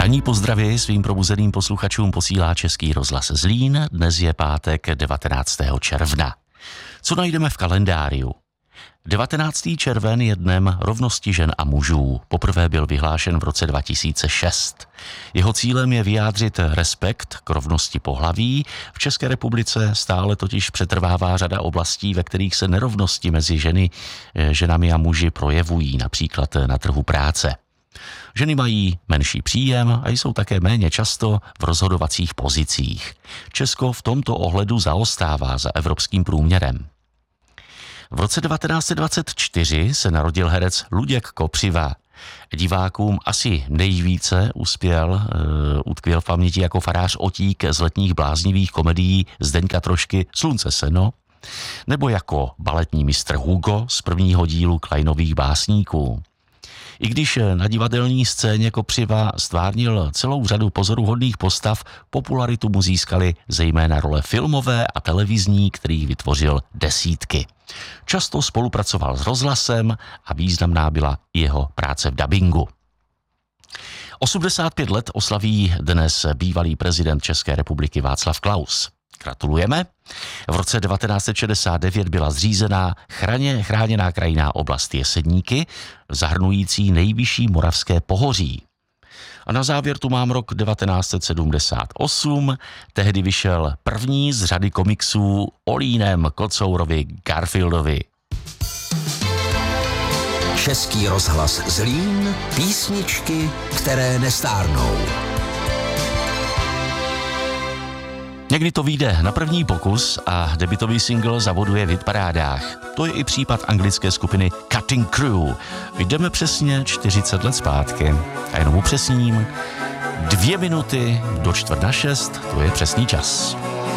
Ranní pozdravy svým probuzeným posluchačům posílá Český rozhlas Zlín. Dnes je pátek 19. června. Co najdeme v kalendáriu? 19. červen je dnem rovnosti žen a mužů. Poprvé byl vyhlášen v roce 2006. Jeho cílem je vyjádřit respekt k rovnosti pohlaví. V České republice stále totiž přetrvává řada oblastí, ve kterých se nerovnosti mezi ženami a muži projevují, například na trhu práce. Ženy mají menší příjem a jsou také méně často v rozhodovacích pozicích. Česko v tomto ohledu zaostává za evropským průměrem. V roce 1924 se narodil herec Luděk Kopřiva. Divákům asi nejvíce utkvěl v paměti jako farář Otík z letních bláznivých komedií Zdeňka Trošky Slunce seno, nebo jako baletní mistr Hugo z prvního dílu Klainových básníků. I když na divadelní scéně Kopřiva stvárnil celou řadu pozoruhodných postav, popularitu mu získaly zejména role filmové a televizní, kterých vytvořil desítky. Často spolupracoval s rozhlasem a významná byla i jeho práce v dabingu. 85 let oslaví dnes bývalý prezident České republiky Václav Klaus. Gratulujeme. V roce 1969 byla zřízena chráněná krajinná oblast Jeseníky, zahrnující nejvyšší moravské pohoří. A na závěr tu mám rok 1978. Tehdy vyšel první z řady komiksů o líném kocourovi Garfieldovi. Český rozhlas Zlín, písničky, které nestárnou. Někdy to vyjde na první pokus a debutový single zavoduje v hitparádách. To je i případ anglické skupiny Cutting Crew. Jdeme přesně 40 let zpátky. A jenom upřesním, 2 minuty do 5:45, to je přesný čas.